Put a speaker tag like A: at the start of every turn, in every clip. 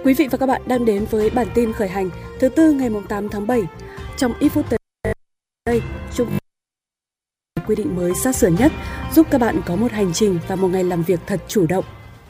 A: Quý vị và các bạn đang đến với bản tin khởi hành thứ Tư ngày 8 tháng 7. Trong ít phút tới đây, chúng quy định mới sát sườn nhất giúp các bạn có một hành trình và một ngày làm việc thật chủ động.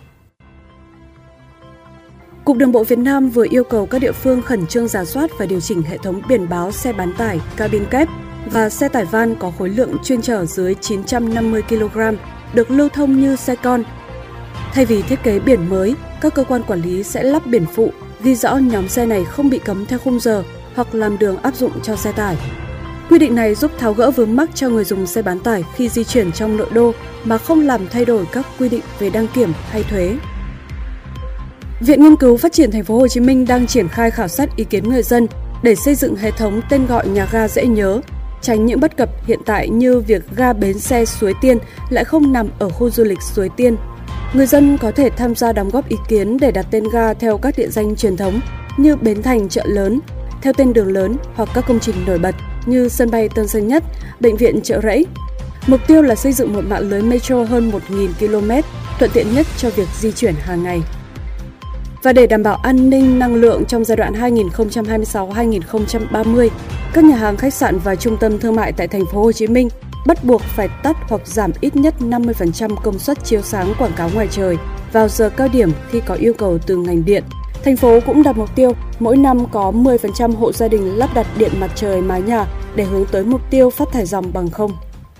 A: Cục Đường bộ Việt Nam vừa yêu cầu các địa phương khẩn trương rà soát và điều chỉnh hệ thống biển báo xe bán tải, cabin kép và xe tải van có khối lượng chuyên chở dưới 950 kg được lưu thông như xe con. Thay vì thiết kế biển mới, các cơ quan quản lý sẽ lắp biển phụ ghi rõ nhóm xe này không bị cấm theo khung giờ hoặc làm đường áp dụng cho xe tải. Quy định này giúp tháo gỡ vướng mắc cho người dùng xe bán tải khi di chuyển trong nội đô mà không làm thay đổi các quy định về đăng kiểm hay thuế. Viện Nghiên cứu Phát triển Thành phố Hồ Chí Minh đang triển khai khảo sát ý kiến người dân để xây dựng hệ thống tên gọi nhà ga dễ nhớ, tránh những bất cập hiện tại như việc ga bến xe Suối Tiên lại không nằm ở khu du lịch Suối Tiên. Người dân có thể tham gia đóng góp ý kiến để đặt tên ga theo các địa danh truyền thống như Bến Thành Chợ Lớn, theo tên đường lớn hoặc các công trình nổi bật như sân bay Tân Sơn Nhất, bệnh viện Chợ Rẫy. Mục tiêu là xây dựng một mạng lưới metro hơn 1.000 km, thuận tiện nhất cho việc di chuyển hàng ngày. Và để đảm bảo an ninh năng lượng trong giai đoạn 2026-2030, các nhà hàng, khách sạn và trung tâm thương mại tại Thành phố Hồ Chí Minh bắt buộc phải tắt hoặc giảm ít nhất 50% công suất chiếu sáng quảng cáo ngoài trời vào giờ cao điểm khi có yêu cầu từ ngành điện. Thành phố cũng đặt mục tiêu mỗi năm có 10% hộ gia đình lắp đặt điện mặt trời mái nhà để hướng tới mục tiêu phát thải ròng bằng không.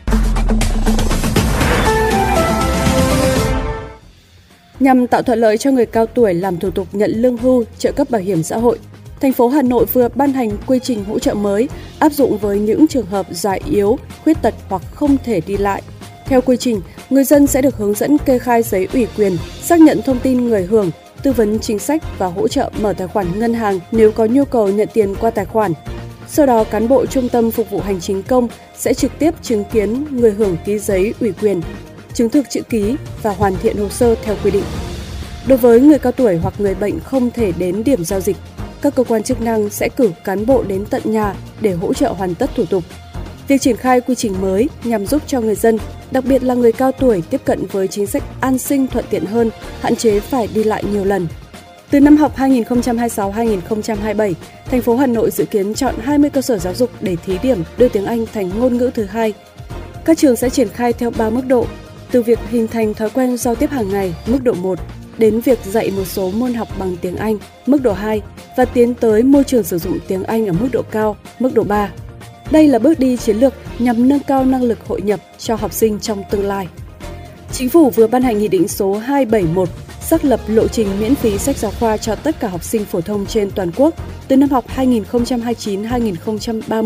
A: Nhằm tạo thuận lợi cho người cao tuổi làm thủ tục nhận lương hưu, trợ cấp bảo hiểm xã hội, thành phố Hà Nội vừa ban hành quy trình hỗ trợ mới áp dụng với những trường hợp già yếu, khuyết tật hoặc không thể đi lại. Theo quy trình, người dân sẽ được hướng dẫn kê khai giấy ủy quyền, xác nhận thông tin người hưởng, tư vấn chính sách và hỗ trợ mở tài khoản ngân hàng nếu có nhu cầu nhận tiền qua tài khoản. Sau đó, cán bộ Trung tâm Phục vụ Hành chính công sẽ trực tiếp chứng kiến người hưởng ký giấy ủy quyền, chứng thực chữ ký và hoàn thiện hồ sơ theo quy định. Đối với người cao tuổi hoặc người bệnh không thể đến điểm giao dịch, các cơ quan chức năng sẽ cử cán bộ đến tận nhà để hỗ trợ hoàn tất thủ tục. Việc triển khai quy trình mới nhằm giúp cho người dân, đặc biệt là người cao tuổi tiếp cận với chính sách an sinh thuận tiện hơn, hạn chế phải đi lại nhiều lần. Từ năm học 2026-2027, thành phố Hà Nội dự kiến chọn 20 cơ sở giáo dục để thí điểm đưa tiếng Anh thành ngôn ngữ thứ hai. Các trường sẽ triển khai theo 3 mức độ, từ việc hình thành thói quen giao tiếp hàng ngày, mức độ 1, đến việc dạy một số môn học bằng tiếng Anh, mức độ 2, và tiến tới môi trường sử dụng tiếng Anh ở mức độ cao, mức độ 3. Đây là bước đi chiến lược nhằm nâng cao năng lực hội nhập cho học sinh trong tương lai. Chính phủ vừa ban hành Nghị định số 271 xác lập lộ trình miễn phí sách giáo khoa cho tất cả học sinh phổ thông trên toàn quốc từ năm học 2029-2030.